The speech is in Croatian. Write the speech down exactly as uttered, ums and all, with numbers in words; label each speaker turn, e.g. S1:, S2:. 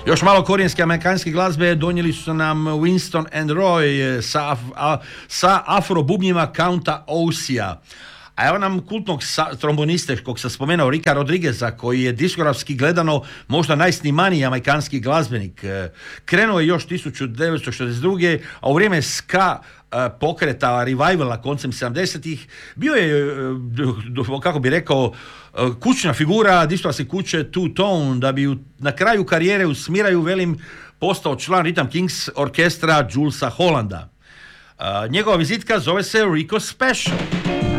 S1: Još malo korijenske amerikanske glazbe donijeli su nam Winston and Roy sa, af, a, sa afrobubnjima Counta Osija. A evo nam kultnog sa, tromboniste, kog sam spomenuo, Ricka Rodrigueza, koji je diskografski gledano možda najsnimaniji amerikanski glazbenik. Krenuo je još tisuću devetsto šezdeset druge. a u vrijeme ska pokreta revivala koncem sedamdesetih bio je, kako bi rekao, kućna figura diskografske kuće Two Tone, da bi na kraju karijere u Smiraju, velim, postao član Rhythm Kings orkestra Julesa Hollanda. Njegova vizitka zove se Rico Special.